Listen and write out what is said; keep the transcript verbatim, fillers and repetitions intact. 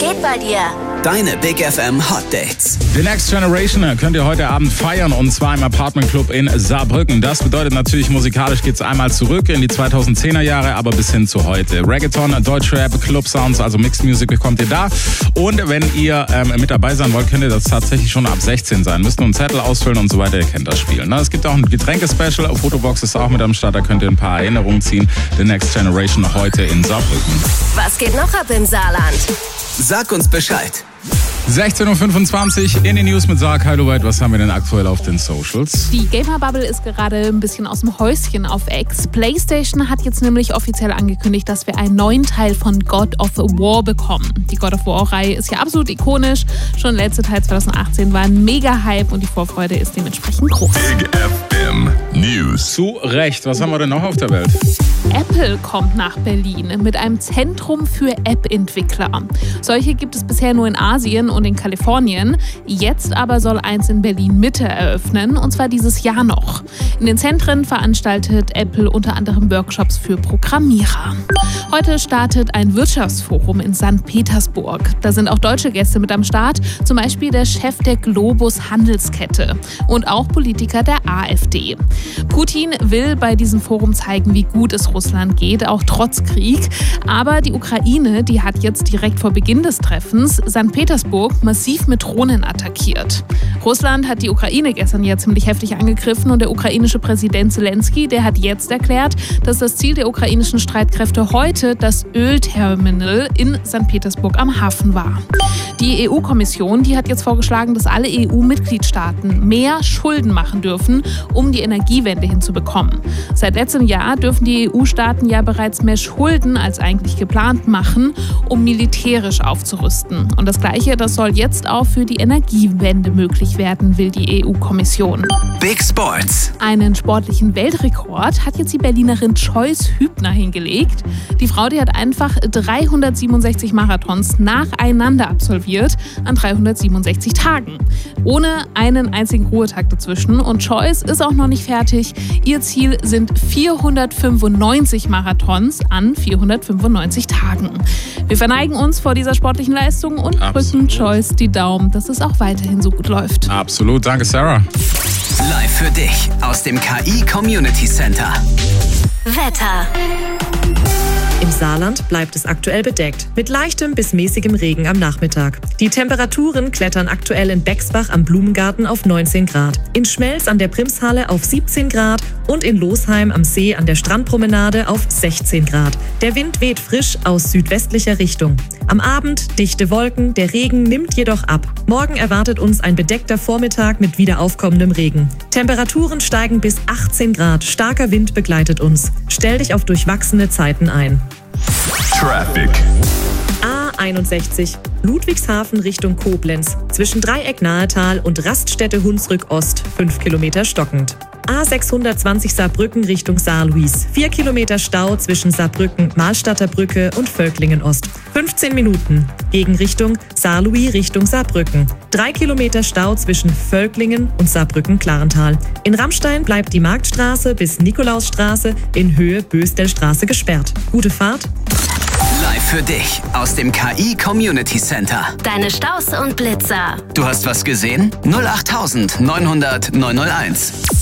geht bei dir? Deine Big F M Hot Dates. The Next Generation könnt ihr heute Abend feiern und zwar im Apartment Club in Saarbrücken. Das bedeutet natürlich, musikalisch geht's einmal zurück in die zweitausendzehner Jahre, aber bis hin zu heute. Reggaeton, Deutschrap, Club Sounds, also Mixed Music bekommt ihr da. Und wenn ihr ähm, mit dabei sein wollt, könnt ihr das tatsächlich schon ab sechzehn sein. Müsst nur einen Zettel ausfüllen und so weiter. Ihr kennt das Spiel. Ne? Es gibt auch ein Getränke-Special. Fotobox ist auch mit am Start. Da könnt ihr ein paar Erinnerungen ziehen. The Next Generation heute in Saarbrücken. Was geht noch ab im Saarland? Sag uns Bescheid. sechzehn Uhr fünfundzwanzig in den News mit Sarah Keiloweit. Was haben wir denn aktuell auf den Socials? Die Gamer-Bubble ist gerade ein bisschen aus dem Häuschen auf X. PlayStation hat jetzt nämlich offiziell angekündigt, dass wir einen neuen Teil von God of War bekommen. Die God of War-Reihe ist ja absolut ikonisch. Schon der letzte Teil zweitausendachtzehn war ein Mega-Hype und die Vorfreude ist dementsprechend groß. Big F M News. Zu Recht. Was haben wir denn noch auf der Welt? Apple kommt nach Berlin mit einem Zentrum für App-Entwickler. Solche gibt es bisher nur in Asien und in Kalifornien. Jetzt aber soll eins in Berlin-Mitte eröffnen, und zwar dieses Jahr noch. In den Zentren veranstaltet Apple unter anderem Workshops für Programmierer. Heute startet ein Wirtschaftsforum in Sankt Petersburg. Da sind auch deutsche Gäste mit am Start, zum Beispiel der Chef der Globus Handelskette und auch Politiker der AfD. Putin will bei diesem Forum zeigen, wie gut es Russland geht, auch trotz Krieg. Aber die Ukraine, die hat jetzt direkt vor Beginn des Treffens Sankt Petersburg massiv mit Drohnen attackiert. Russland hat die Ukraine gestern ja ziemlich heftig angegriffen und der ukrainische Präsident Zelensky, der hat jetzt erklärt, dass das Ziel der ukrainischen Streitkräfte heute das Ölterminal in Sankt Petersburg am Hafen war. Die E U-Kommission, die hat jetzt vorgeschlagen, dass alle E U-Mitgliedstaaten mehr Schulden machen dürfen, um die Energiewende hinzubekommen. Seit letztem Jahr dürfen die E U-Staaten ja bereits mehr Schulden als eigentlich geplant machen, um militärisch aufzurüsten. Und das Gleiche, das soll jetzt auch für die Energiewende möglich werden, will die E U-Kommission. Big Sports. Einen sportlichen Weltrekord hat jetzt die Berlinerin Joyce Hübner hingelegt. Die Frau, die hat einfach dreihundertsiebenundsechzig Marathons nacheinander absolviert an dreihundertsiebenundsechzig Tagen. Ohne einen einzigen Ruhetag dazwischen. Und Joyce ist auch noch nicht fertig. Ihr Ziel sind vierhundertfünfundneunzig Marathons an vierhundertfünfundneunzig Tagen. Wir verneigen uns vor dieser sportlichen Leistung und Absolut. drücken Joyce die Daumen, dass es auch weiterhin so gut läuft. Absolut. Danke, Sarah. Live für dich aus dem K I Community Center. Wetter. Im Saarland bleibt es aktuell bedeckt, mit leichtem bis mäßigem Regen am Nachmittag. Die Temperaturen klettern aktuell in Bexbach am Blumengarten auf neunzehn Grad, in Schmelz an der Primshalle auf siebzehn Grad und in Losheim am See an der Strandpromenade auf sechzehn Grad. Der Wind weht frisch aus südwestlicher Richtung. Am Abend dichte Wolken, der Regen nimmt jedoch ab. Morgen erwartet uns ein bedeckter Vormittag mit wieder aufkommendem Regen. Temperaturen steigen bis achtzehn Grad, starker Wind begleitet uns. Stell dich auf durchwachsene Zeiten ein. Traffic. A einundsechzig, Ludwigshafen Richtung Koblenz, zwischen Dreieck-Nahetal und Raststätte Hunsrück Ost, fünf Kilometer stockend. A sechshundertzwanzig Saarbrücken Richtung Saarlouis, vier Kilometer Stau zwischen Saarbrücken, Mahlstadter Brücke und Völklingen Ost, fünfzehn Minuten. Gegenrichtung Saarlouis Richtung Saarbrücken, drei Kilometer Stau zwischen Völklingen und Saarbrücken-Klarental. In Rammstein bleibt die Marktstraße bis Nikolausstraße in Höhe Böstelstraße gesperrt. Gute Fahrt. Live für dich aus dem K I Community Center. Deine Staus und Blitzer. Du hast was gesehen? null acht neunhundert neunhunderт neunhunderteins.